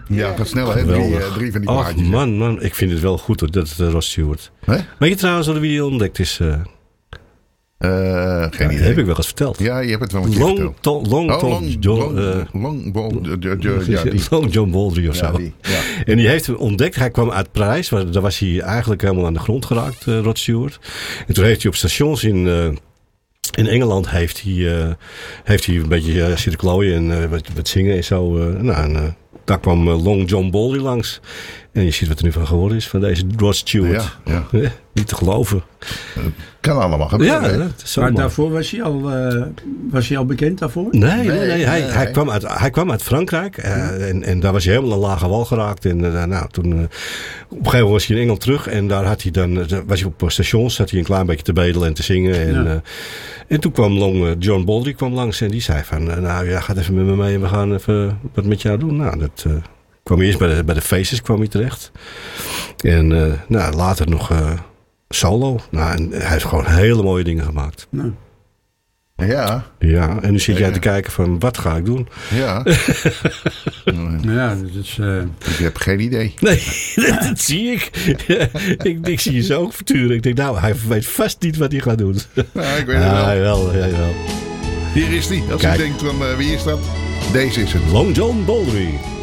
Ja, gaat snel, hè? Drie van die Ach, plaatjes. man, ik vind het wel goed hoor, dat het Rod Stewart. Hè? Weet je trouwens wie die ontdekt is? Geen idee. Heb ik wel eens verteld. Ja, je hebt het wel een keer verteld. Long John Baldry of zo. Ja. En die heeft hem ontdekt. Hij kwam uit Parijs. Daar was hij eigenlijk helemaal aan de grond geraakt, Rod Stewart. En toen heeft hij op stations in Engeland heeft hij een beetje zitten klooien en wat zingen en zo. Daar kwam Long John Baldry langs. En je ziet wat er nu van geworden is van deze Rod Stewart. Ja. Niet te geloven. Kan allemaal gebeuren. Ja, dat is zo Maar mooi. daarvoor was hij al bekend daarvoor? Nee. Hij kwam uit Frankrijk. En daar was hij helemaal een lage wal geraakt. En toen op een gegeven moment was hij in Engeland terug. En daar had hij was hij op stations. Had hij een klein beetje te bedelen en te zingen. En toen kwam John Baldry kwam langs. En die zei van, ga even met me mee. En we gaan even wat met jou doen. Nou, dat kwam eerst bij de Faces kwam hij terecht. En later nog solo. Nou, en hij heeft gewoon hele mooie dingen gemaakt. Nou. Ja. Ja, en nu zit jij te kijken van, wat ga ik doen? Ja. Ja, dat is... Ik heb geen idee. Nee, dat zie ik. Ik zie je zo ook verturen. Ik denk, nou, hij weet vast niet wat hij gaat doen. Nou, ik weet het wel. Hij wel. Hier is hij. Als u denkt van, wie is dat? Deze is het. Long John Baldry.